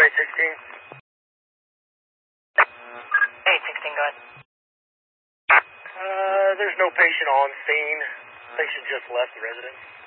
816. 816, go ahead. There's no patient on scene. Patient just left the residence.